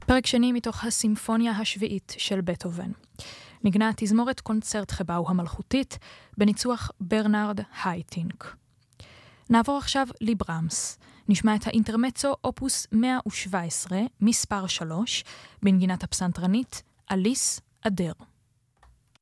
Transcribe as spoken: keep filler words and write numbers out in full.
פרק שני מתוך הסימפוניה השביעית של בטהובן. נגנה תזמורת קונצרט חבאו המלכותית בניצוח ברנרד הייטינק. נעבור עכשיו לברמס. נשמע את האינטרמצו אופוס מאה שבע עשרה, מספר שלוש, בנגינת הפסנתרנית אליס אדר.